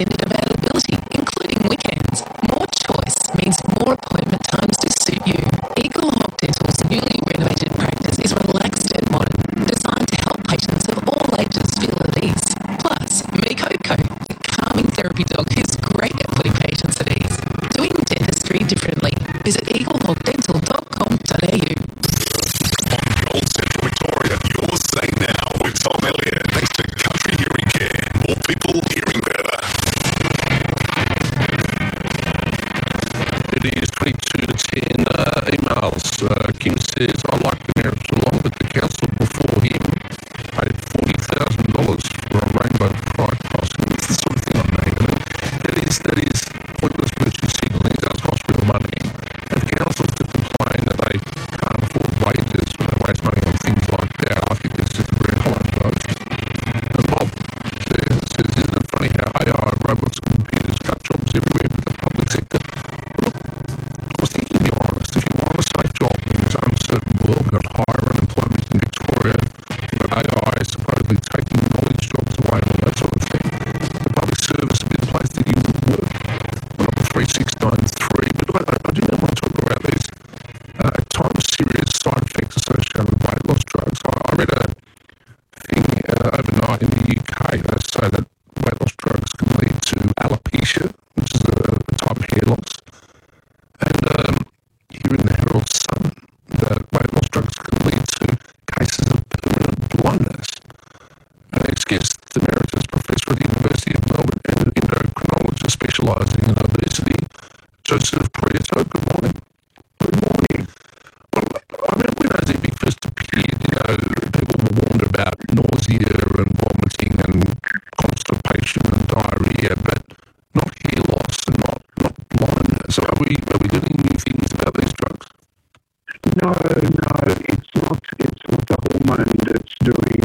extended availability, including weekends. More choice means more appointment times to suit you. Eagle Hawk Dental's newly renovated practice is relaxed and modern, designed to help patients of all ages feel at ease. Plus, Mikoko, the calming therapy dog who's great at putting patients at ease. Doing dentistry differently. Visit eagleHawkDental.com.au. Gold Central Victoria, you're safe now with Tom Elliott. Thanks to Country Hearing Care. More people hearing better. It is 22 to 10 emails. Kim says, I like the marriage along, but the council before him paid $40,000 for a rainbow pride crossing. It's the sort of thing I mean. That is pointless virtue signalling. It does cost real money. And for councils to complain that they can't afford wages when they waste money on things like that, I think it's just a very hollow boast. And Bob says, isn't it funny how AI, robots, and computers cut jobs everywhere with the public sector? Look, I was thinking, to be honest, if you want a safe job in this uncertain world, got higher unemployment in Victoria, but AI is supposedly taking knowledge jobs away and all that sort of thing. The public service would be the place that you would work. Number 3693. But I do want to talk about these at times serious side effects associated with weight loss drugs. I read a thing overnight in the UK that say that weight loss drugs can lead to alopecia, which is a type of hair loss. And here in the Herald Sun, that weight loss drugs can lead to cases of permanent blindness. Its guest, Emeritus Professor at the University of Melbourne and endocrinologist specialising in obesity, Joseph Prieto. Good morning. Good morning. Well, I mean, when Ozempic first appeared, people were warned about nausea and vomiting and constipation and diarrhea, but not hair loss and not blindness. So are we doing new things about these drugs? No, it's not the hormone that's doing